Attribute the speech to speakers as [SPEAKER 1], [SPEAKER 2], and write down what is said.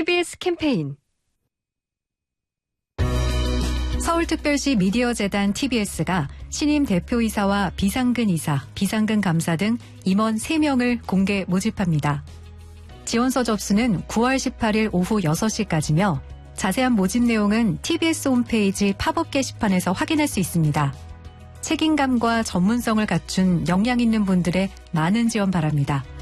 [SPEAKER 1] TBS 캠페인
[SPEAKER 2] 서울특별시 미디어재단 TBS가 신임 대표이사와 비상근 이사, 비상근 감사 등 임원 3명을 공개 모집합니다. 지원서 접수는 9월 18일 오후 6시까지며 자세한 모집 내용은 TBS 홈페이지 팝업 게시판에서 확인할 수 있습니다. 책임감과 전문성을 갖춘 역량 있는 분들의 많은 지원 바랍니다.